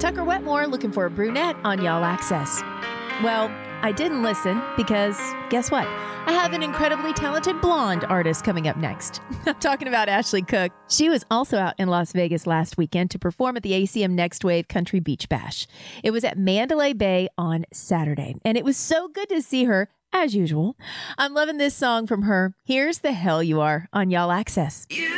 Tucker Wetmore looking for a brunette on Y'all Access. Well, I didn't listen because guess what? I have an incredibly talented blonde artist coming up next. I'm talking about Ashley Cook. She was also out in Las Vegas last weekend to perform at the ACM Next Wave Country Beach Bash. It was at Mandalay Bay on Saturday, and it was so good to see her, as usual. I'm loving this song from her. Here's The Hell You Are on Y'all Access. You